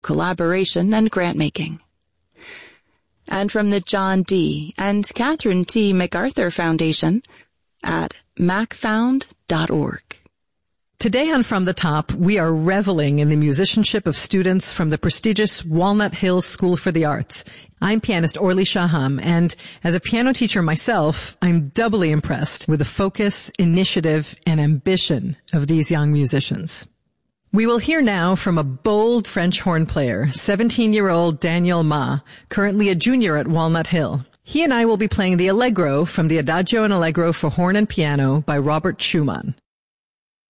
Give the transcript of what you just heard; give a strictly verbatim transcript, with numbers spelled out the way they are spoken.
collaboration, and grant-making. And from the John D. and Catherine T. MacArthur Foundation at mac found dot org. Today on From the Top, we are reveling in the musicianship of students from the prestigious Walnut Hills School for the Arts. I'm pianist Orly Shaham, and as a piano teacher myself, I'm doubly impressed with the focus, initiative, and ambition of these young musicians. We will hear now from a bold French horn player, seventeen-year-old Daniel Ma, currently a junior at Walnut Hill. He and I will be playing the Allegro from the Adagio and Allegro for horn and piano by Robert Schumann.